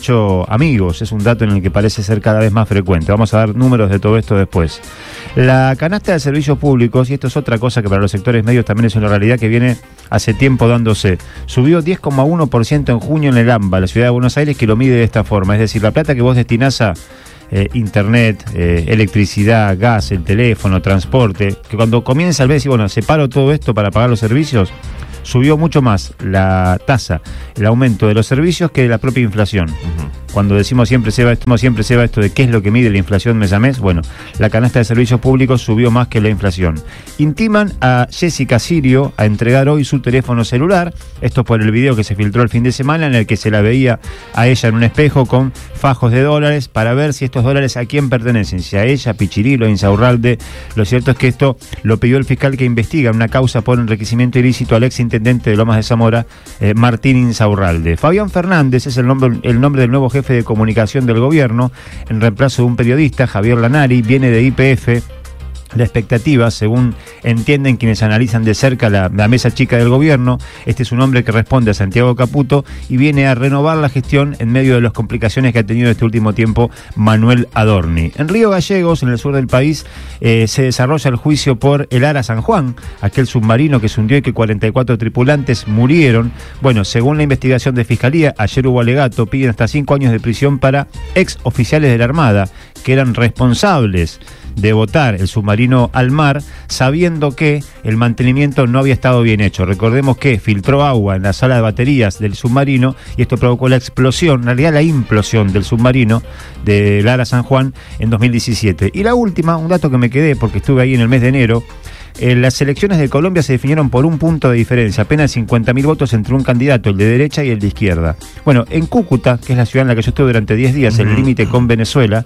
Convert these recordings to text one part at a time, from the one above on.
hecho amigos. Es un dato en el que parece ser cada vez más frecuente. Vamos a dar números de todo esto después. La canasta de servicios públicos, y esto es otra cosa que para los sectores medios también es una realidad que viene hace tiempo dándose, subió 10,1% en junio en el AMBA, la ciudad de Buenos Aires, que lo mide de esta forma. Es decir, la plata que vos destinás a internet, electricidad, gas, el teléfono, transporte, que cuando comienza el mes y bueno, separo todo esto para pagar los servicios, subió mucho más la tasa, el aumento de los servicios que de la propia inflación. Cuando decimos siempre se va esto de qué es lo que mide la inflación mes a mes, bueno, la canasta de servicios públicos subió más que la inflación. Intiman a Jessica Sirio a entregar hoy su teléfono celular, esto por el video que se filtró el fin de semana en el que se la veía a ella en un espejo con fajos de dólares para ver si estos dólares a quién pertenecen, si a ella, Pichirilo, Insaurralde. Lo cierto es que esto lo pidió el fiscal que investiga una causa por enriquecimiento ilícito al ex intendente de Lomas de Zamora, Martín Insaurralde. Fabián Fernández es el nombre del nuevo jefe de comunicación del gobierno, en reemplazo de un periodista, Javier Lanari, viene de YPF. La expectativa, según entienden quienes analizan de cerca la mesa chica del gobierno, este es un hombre que responde a Santiago Caputo y viene a renovar la gestión en medio de las complicaciones que ha tenido este último tiempo Manuel Adorni. En Río Gallegos, en el sur del país, se desarrolla el juicio por el Ara San Juan, aquel submarino que se hundió y que 44 tripulantes murieron. Bueno, según la investigación de Fiscalía, ayer hubo alegato, piden hasta 5 años de prisión para ex oficiales de la Armada, que eran responsables de botar el submarino al mar, sabiendo que el mantenimiento no había estado bien hecho. Recordemos que filtró agua en la sala de baterías del submarino y esto provocó la explosión, en realidad la implosión del submarino del Ara San Juan en 2017. Y la última, un dato que me quedé porque estuve ahí en el mes de enero. Las elecciones de Colombia se definieron por un punto de diferencia, apenas 50.000 votos entre un candidato, el de derecha y el de izquierda. Bueno, en Cúcuta, que es la ciudad en la que yo estuve durante 10 días, el límite con Venezuela,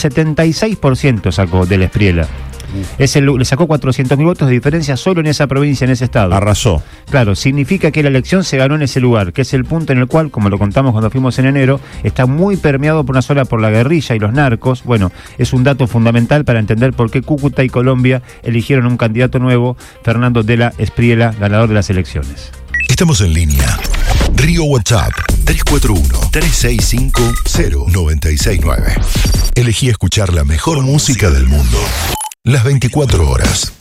76% sacó del Espriella. Le sacó 400.000 votos de diferencia solo en esa provincia, en ese estado. Arrasó. Claro, significa que la elección se ganó en ese lugar, que es el punto en el cual, como lo contamos cuando fuimos en enero, está muy permeado por una sola por la guerrilla y los narcos. Bueno, es un dato fundamental para entender por qué Cúcuta y Colombia eligieron un candidato nuevo, Fernando de la Espriella, ganador de las elecciones. Estamos en línea. Río WhatsApp 341-365-0969. Elegí escuchar la mejor música del mundo las 24 horas.